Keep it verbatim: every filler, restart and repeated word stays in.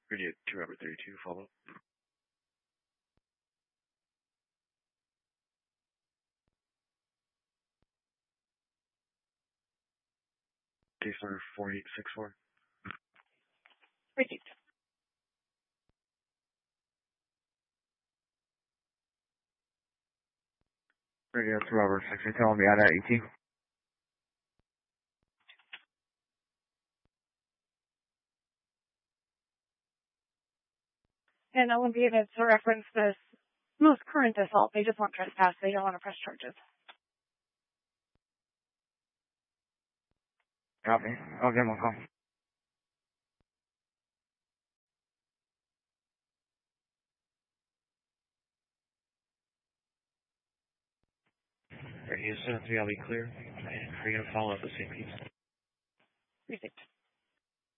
Radio two Robert thirty-two, follow. Case number four eight six four. Received. Radio two Robert six eight, telling me out at eighteen. And that would be able to reference this most current assault. They just want trespass. They don't want to press charges. Copy. I'll give him a call. Radio seven three, I'll be clear. And we're going to follow up the same piece. Received.